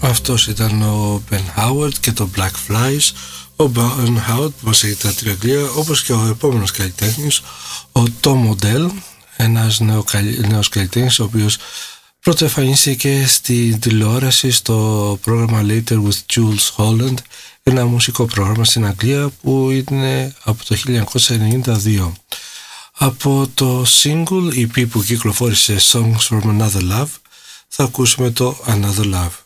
Αυτός ήταν ο Ben Howard και το Black Flies. Ο Ben Howard που μας έχει τα τρία, όπως και ο επόμενος καλλιτέχνης, ο Tom Odell, ένας νέος καλλιτέχνης, ο οποίος πρώτο εμφανίστηκε στην τηλεόραση στο πρόγραμμα Later with Jules Holland, ένα μουσικό πρόγραμμα στην Αγγλία που είναι από το 1992. Από το single EP που κυκλοφόρησε Songs from Another Love θα ακούσουμε το Another Love.